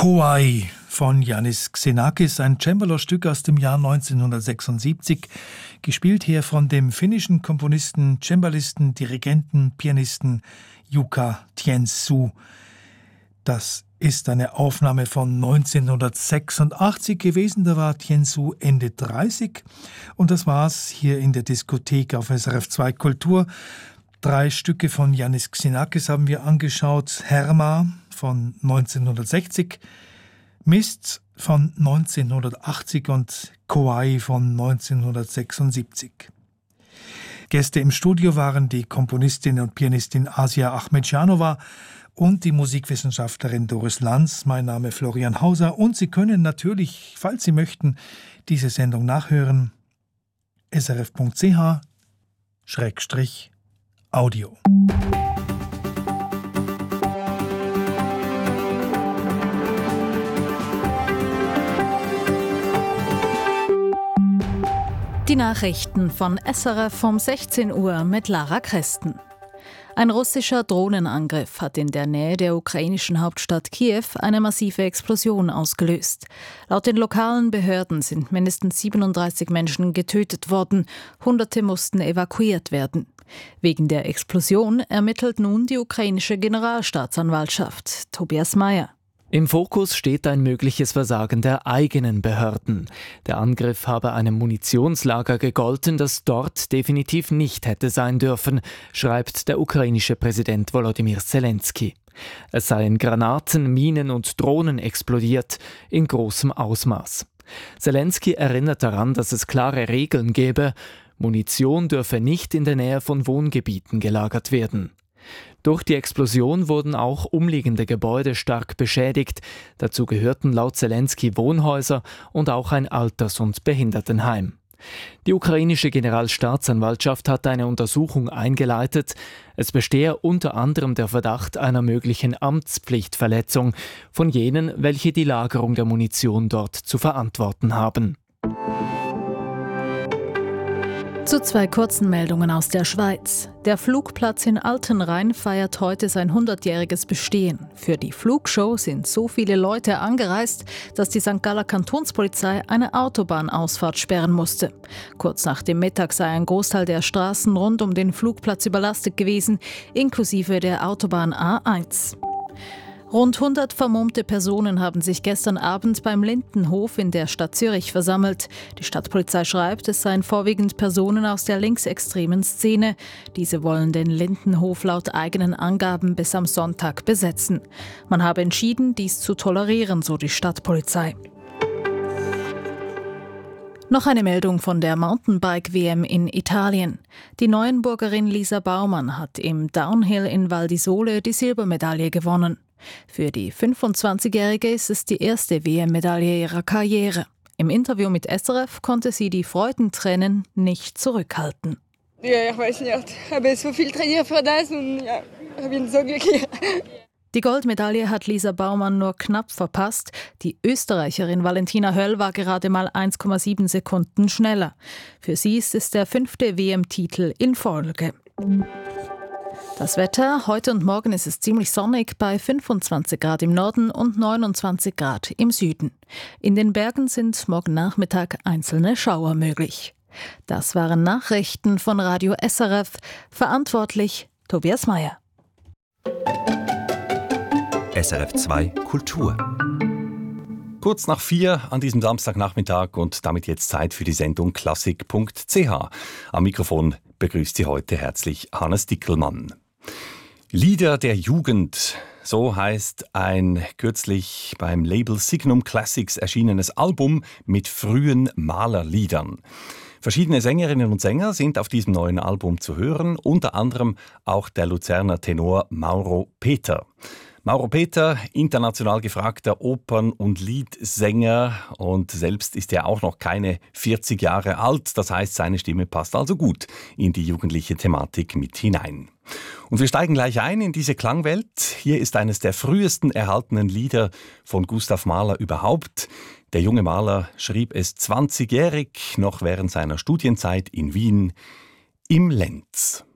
Kowai von Yannis Xenakis, ein Cembalo-Stück aus dem Jahr 1976, gespielt hier von dem finnischen Komponisten, Cembalisten, Dirigenten, Pianisten Jukka Tiensuu. Das ist eine Aufnahme von 1986 gewesen, da war Tiensuu Ende 30 und das war's hier in der Diskothek auf SRF 2 Kultur. 3 Stücke von Yannis Xenakis haben wir angeschaut. Herma von 1960, Mist von 1980 und Kowai von 1976. Gäste im Studio waren die Komponistin und Pianistin Asia Ahmedjanova und die Musikwissenschaftlerin Doris Lanz. Mein Name ist Florian Hauser und Sie können natürlich, falls Sie möchten, diese Sendung nachhören. srf.ch/audio. Die Nachrichten von SRF um 16 Uhr mit Lara Kresten. Ein russischer Drohnenangriff hat in der Nähe der ukrainischen Hauptstadt Kiew eine massive Explosion ausgelöst. Laut den lokalen Behörden sind mindestens 37 Menschen getötet worden, Hunderte mussten evakuiert werden. Wegen der Explosion ermittelt nun die ukrainische Generalstaatsanwaltschaft. Tobias Mayer. Im Fokus steht ein mögliches Versagen der eigenen Behörden. Der Angriff habe einem Munitionslager gegolten, das dort definitiv nicht hätte sein dürfen, schreibt der ukrainische Präsident Volodymyr Zelensky. Es seien Granaten, Minen und Drohnen explodiert, in großem Ausmaß. Zelensky erinnert daran, dass es klare Regeln gebe. Munition dürfe nicht in der Nähe von Wohngebieten gelagert werden. Durch die Explosion wurden auch umliegende Gebäude stark beschädigt. Dazu gehörten laut Zelensky Wohnhäuser und auch ein Alters- und Behindertenheim. Die ukrainische Generalstaatsanwaltschaft hat eine Untersuchung eingeleitet. Es bestehe unter anderem der Verdacht einer möglichen Amtspflichtverletzung von jenen, welche die Lagerung der Munition dort zu verantworten haben. Zu 2 kurzen Meldungen aus der Schweiz. Der Flugplatz in Altenrhein feiert heute sein 100-jähriges Bestehen. Für die Flugshow sind so viele Leute angereist, dass die St. Galler Kantonspolizei eine Autobahnausfahrt sperren musste. Kurz nach dem Mittag sei ein Großteil der Straßen rund um den Flugplatz überlastet gewesen, inklusive der Autobahn A1. Rund 100 vermummte Personen haben sich gestern Abend beim Lindenhof in der Stadt Zürich versammelt. Die Stadtpolizei schreibt, es seien vorwiegend Personen aus der linksextremen Szene. Diese wollen den Lindenhof laut eigenen Angaben bis am Sonntag besetzen. Man habe entschieden, dies zu tolerieren, so die Stadtpolizei. Noch eine Meldung von der Mountainbike-WM in Italien. Die Neuenburgerin Lisa Baumann hat im Downhill in Val di Sole die Silbermedaille gewonnen. Für die 25-Jährige ist es die erste WM-Medaille ihrer Karriere. Im Interview mit SRF konnte sie die Freudentränen nicht zurückhalten. Ja, ich weiß nicht. Ich habe so viel trainiert für das und ja, ich bin so glücklich. Die Goldmedaille hat Lisa Baumann nur knapp verpasst. Die Österreicherin Valentina Höll war gerade mal 1,7 Sekunden schneller. Für sie ist es der 5. WM-Titel in Folge. Das Wetter: Heute und morgen ist es ziemlich sonnig bei 25 Grad im Norden und 29 Grad im Süden. In den Bergen sind morgen Nachmittag einzelne Schauer möglich. Das waren Nachrichten von Radio SRF. Verantwortlich Tobias Mayer. SRF 2 Kultur. Kurz nach 4 an diesem Samstagnachmittag und damit jetzt Zeit für die Sendung klassik.ch. Am Mikrofon begrüßt Sie heute herzlich Hannes Dickelmann. Lieder der Jugend, so heißt ein kürzlich beim Label Signum Classics erschienenes Album mit frühen Malerliedern. Verschiedene Sängerinnen und Sänger sind auf diesem neuen Album zu hören, unter anderem auch der Luzerner Tenor Mauro Peter. Mauro Peter, international gefragter Opern- und Liedsänger, und selbst ist er auch noch keine 40 Jahre alt. Das heißt, seine Stimme passt also gut in die jugendliche Thematik mit hinein. Und wir steigen gleich ein in diese Klangwelt. Hier ist eines der frühesten erhaltenen Lieder von Gustav Mahler überhaupt. Der junge Maler schrieb es 20-jährig, noch während seiner Studienzeit in Wien, im Lenz.